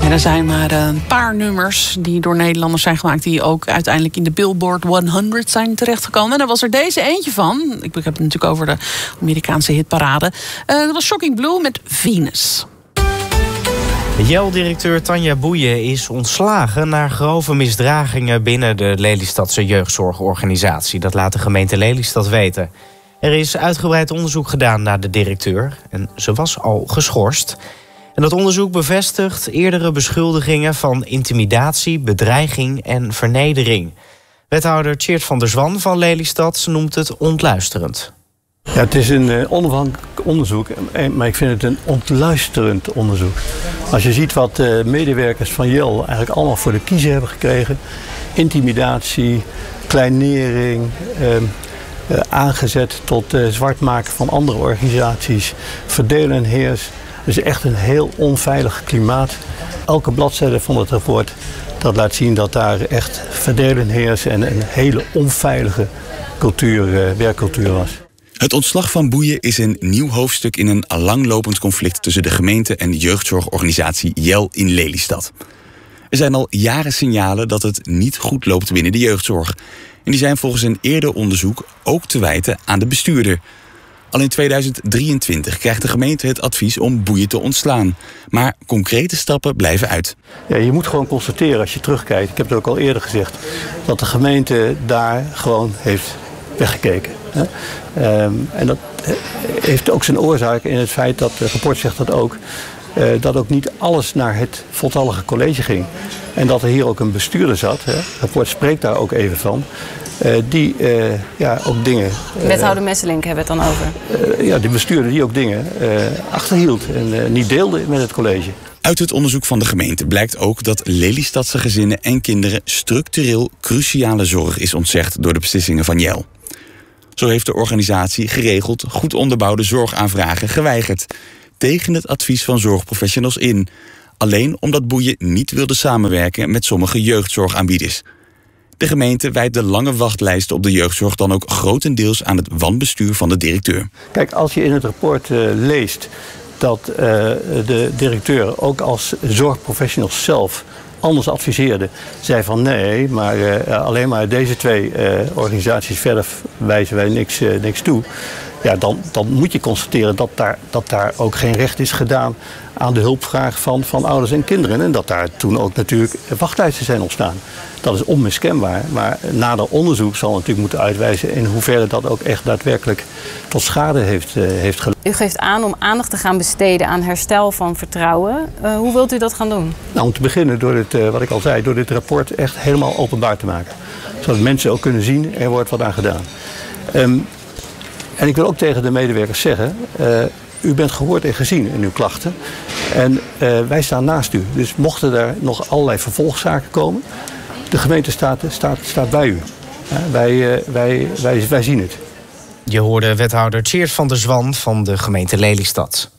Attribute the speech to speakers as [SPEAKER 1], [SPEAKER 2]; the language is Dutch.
[SPEAKER 1] En er zijn maar een paar nummers die door Nederlanders zijn gemaakt, die ook uiteindelijk in de Billboard 100 zijn terechtgekomen. En daar was er deze eentje van. Ik heb het natuurlijk over de Amerikaanse hitparade. Dat was Shocking Blue met Venus.
[SPEAKER 2] JEL-directeur Tanja Boeien is ontslagen na grove misdragingen binnen de Lelystadse jeugdzorgorganisatie. Dat laat de gemeente Lelystad weten. Er is uitgebreid onderzoek gedaan naar de directeur en ze was al geschorst. En dat onderzoek bevestigt eerdere beschuldigingen van intimidatie, bedreiging en vernedering. Wethouder Tjeerd van der Zwan van Lelystad noemt het ontluisterend.
[SPEAKER 3] Ja, het is een onafhankelijk onderzoek, maar ik vind het een ontluisterend onderzoek. Als je ziet wat medewerkers van JEL eigenlijk allemaal voor de kiezer hebben gekregen. Intimidatie, kleinering, aangezet tot zwart maken van andere organisaties, verdelen en heers. Het is echt een heel onveilig klimaat. Elke bladzijde van het rapport dat laat zien dat daar echt verdelen en heersen en een hele onveilige werkcultuur was.
[SPEAKER 4] Het ontslag van Boeien is een nieuw hoofdstuk in een langlopend conflict tussen de gemeente en de jeugdzorgorganisatie JEL in Lelystad. Er zijn al jaren signalen dat het niet goed loopt binnen de jeugdzorg. En die zijn volgens een eerder onderzoek ook te wijten aan de bestuurder. Al in 2023 krijgt de gemeente het advies om Boeien te ontslaan. Maar concrete stappen blijven uit.
[SPEAKER 3] Ja, je moet gewoon constateren als je terugkijkt, ik heb het ook al eerder gezegd, dat de gemeente daar gewoon heeft weggekeken. En dat heeft ook zijn oorzaak in het feit dat het rapport zegt dat ook niet alles naar het voltallige college ging. En dat er hier ook een bestuurder zat, het rapport spreekt daar ook even van, die ook dingen...
[SPEAKER 5] Wethouder Messelink hebben we het dan over.
[SPEAKER 3] Die bestuurder die ook dingen achterhield en niet deelde met het college.
[SPEAKER 4] Uit het onderzoek van de gemeente blijkt ook dat Lelystadse gezinnen en kinderen structureel cruciale zorg is ontzegd door de beslissingen van JEL. Zo heeft de organisatie geregeld goed onderbouwde zorgaanvragen geweigerd, tegen het advies van zorgprofessionals in. Alleen omdat Boeien niet wilde samenwerken met sommige jeugdzorgaanbieders. De gemeente wijt de lange wachtlijsten op de jeugdzorg dan ook grotendeels aan het wanbestuur van de directeur.
[SPEAKER 3] Kijk, als je in het rapport leest dat de directeur ook als zorgprofessional zelf anders adviseerde, zei van nee, maar alleen maar deze twee organisaties, verder wijzen wij niks toe. Ja, dan moet je constateren dat daar ook geen recht is gedaan aan de hulpvraag van ouders en kinderen. En dat daar toen ook natuurlijk wachtlijsten zijn ontstaan. Dat is onmiskenbaar, maar nader onderzoek zal natuurlijk moeten uitwijzen in hoeverre dat ook echt daadwerkelijk tot schade heeft geleid.
[SPEAKER 5] U geeft aan om aandacht te gaan besteden aan herstel van vertrouwen. Hoe wilt u dat gaan doen?
[SPEAKER 3] Nou, om te beginnen door wat ik al zei, door dit rapport echt helemaal openbaar te maken. Zodat mensen ook kunnen zien, er wordt wat aan gedaan. En ik wil ook tegen de medewerkers zeggen, u bent gehoord en gezien in uw klachten. En wij staan naast u. Dus mochten er nog allerlei vervolgzaken komen, de gemeente staat bij u. Wij zien het.
[SPEAKER 2] Je hoorde wethouder Tjeerd van der Zwan van de gemeente Lelystad.